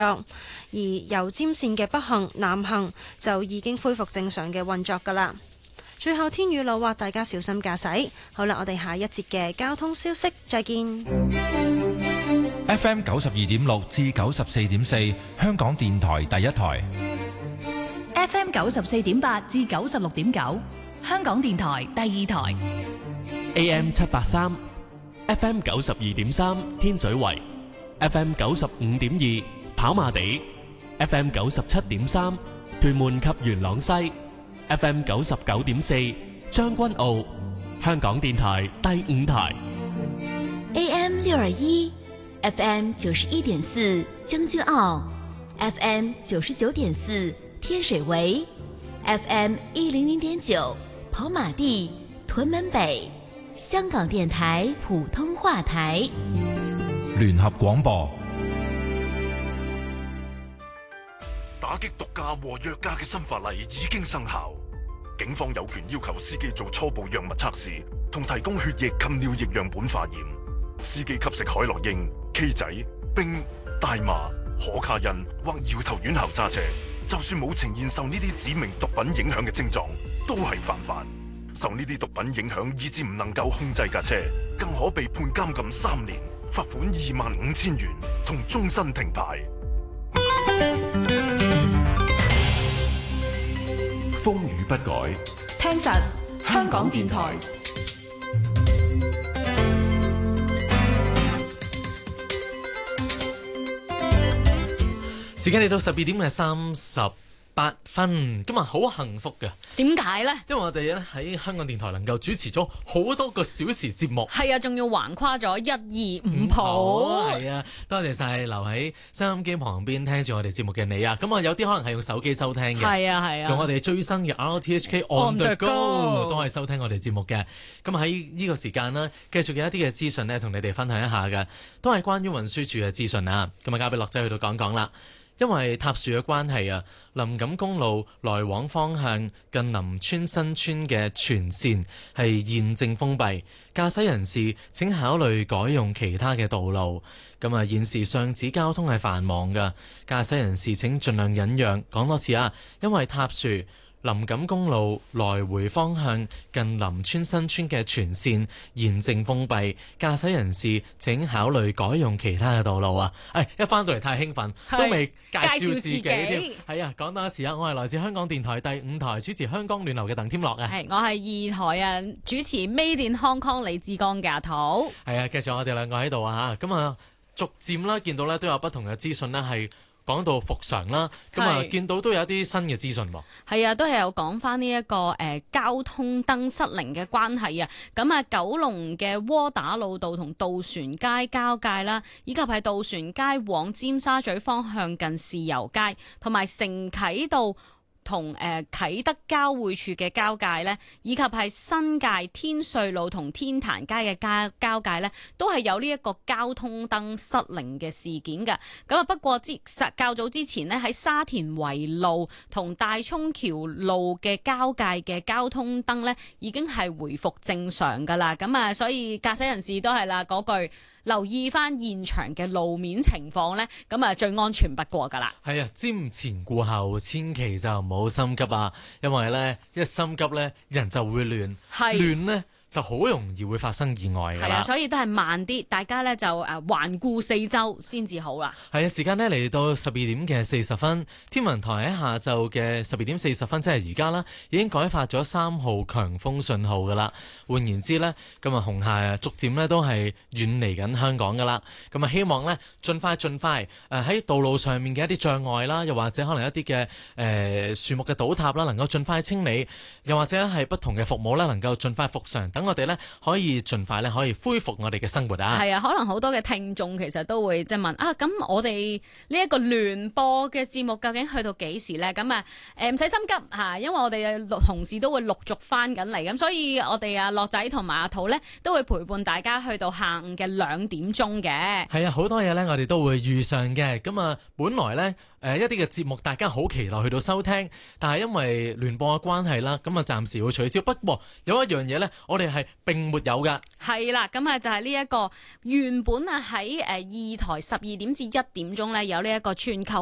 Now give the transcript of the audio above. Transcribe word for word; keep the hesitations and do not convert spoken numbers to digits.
而油尖線嘅北行、南行就已經恢復正常嘅運作㗎喇。最後天雨路滑，大家小心駕駛。好啦，我哋下一節嘅交通消息再見。 F M 九十二點六至九十四點四，香港電台第一台。 F M 九十四點八至九十六點九，香港電台第二台。 A M 七八三，F M 九十二點三天水圍，F M 九十五點二跑馬地，F M 九十七點三屯門及元朗西，F M 九十九點四將軍澳，香港電台第五台。 A M 六二一，F M 九十一點四將軍澳，F M 九十九點四天水圍，F M 一零零點九跑馬地屯門北，香港電台普通話台。 聯合廣播。 打擊毒駕和藥駕嘅新法例已經生效，警方有權要求司機做初步藥物測試，同提供血液及尿液樣本化驗。司機吸食海洛因、K 仔、冰、大麻、可卡因或搖頭丸後揸車，就算冇呈現受呢啲指明毒品影響嘅症狀，都係犯法。受呢啲毒品影響以致唔能夠控制架車，更可被判監禁三年、罰款二萬五千元同終身停牌。 風雨不改， 聽實香港電台。 時間嚟到十二點嘅三十八分，今日好幸福嘅。 點解呢？ 因為我哋咧喺香港電台能夠主持咗好多個小時節目， 係啊，仲要橫跨咗一二五譜， 係啊，多謝晒留喺收音機旁邊聽住我哋節目嘅你啊！咁啊，有啲可能係用手機收聽嘅， 係啊係啊， 用我哋最新嘅 R T H K On The Go 都係收聽我哋節目嘅。咁喺呢個時間呢，繼續有一啲嘅資訊呢，同你哋分享一下嘅，都係關於運輸署嘅資訊啊！咁啊，交俾樂仔去到講講啦。因為塌樹嘅關係啊，林錦公路來往方向近林村新村嘅全線係現正封閉，駕駛人士請考慮改用其他嘅道路。咁啊，現時上址交通係繁忙㗎，駕駛人士請盡量忍讓。講多次啊，因為塌樹，林錦公路來回方向近林村新村嘅全線現正封閉，駕駛人士請考慮改用其他嘅道路啊！誒，一翻到嚟太興奮，都未介紹自己添。係啊，講多一次啊，我係來自香港電台第五台主持香港暖流嘅鄧添樂啊。 係，我係二台啊主持 Made in Hong Kong 李志剛嘅阿土。 係啊，繼續我哋兩個喺度啊嚇，咁啊逐漸啦，見到咧都有不同嘅資訊咧係。講到復常啦，咁啊見到都有一啲新嘅資訊喎。 係啊，都係有講翻呢一個誒、呃、交通燈失靈嘅關係啊。咁啊，九龍嘅窩打老道同渡船街交界啦，以及係渡船街往尖沙咀方向近豉油街，同埋承啟道同誒啟德交匯處嘅交界呢，以及係新界天瑞路同天壇街嘅交交界呢，都係有呢一個交通燈失靈嘅事件㗎。咁啊，不過之較早之前呢，喺沙田圍路同大涌橋路嘅交界嘅交通燈呢，已經係回復正常㗎啦。咁啊，所以駕駛人士都係啦嗰句。留意翻現場嘅路面情況呢，咁啊最安全不過噶啦。 係啊，瞻前顧後，千祈就唔好心急啊！因為呢，一心急呢，人就會亂，亂呢就好容易會發生意外㗎啦。係啊， 所以都係慢啲，大家呢就誒環顧四周先至好啦。 係啊，時間呢嚟到十二點嘅四十分，天文台喺下晝嘅十二點四十分，即係而家啦，已經改發咗三號強風信號㗎啦。換言之呢，今日紅霞啊，逐漸呢都係遠離緊香港㗎啦。咁啊，希望呢盡快盡快誒喺道路上面嘅一啲障礙啦，又或者可能一啲嘅誒樹木嘅倒塌啦，能夠盡快清理，又或者咧係不同嘅服務啦，能夠盡快復常。等我哋咧可以盡快咧可以恢復我哋嘅生活啊！ 係啊，可能好多嘅聽眾其實都會即係問啊，咁我哋呢一個聯播嘅節目究竟去到幾時咧？咁啊誒唔使心急嚇，因為我哋嘅同事都會陸續翻緊嚟，咁所以我哋啊樂仔同埋阿土咧都會陪伴大家去到下午嘅兩點鐘嘅。 係啊，好多嘢咧我哋都會遇上嘅。咁啊，本來咧誒一啲嘅節目，大家好期待去到收聽，但係因為聯播嘅關係啦，咁啊暫時會取消。不過有一樣嘢呢，我哋係並沒有噶。 係啦，咁啊就係呢一個原本啊喺誒二台十二點至一點鐘呢，有呢一個全球